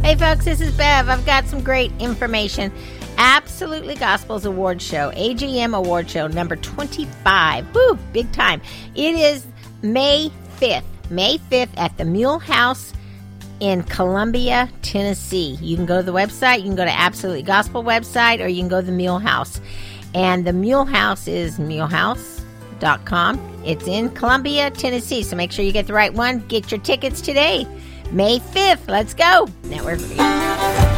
Hey folks, this is Bev. I've got some great information. Absolutely Gospels Award Show, AGM Award Show, number 25. Woo, big time. It is May 5th. May 5th at the Mule House in Columbia, Tennessee. You can go to the website. You can go to Absolutely Gospel website, or you can go to the Mule House. And the Mule House is mulehouse.com. It's in Columbia, Tennessee. So make sure you get the right one. Get your tickets today. May 5th. Let's go. Network.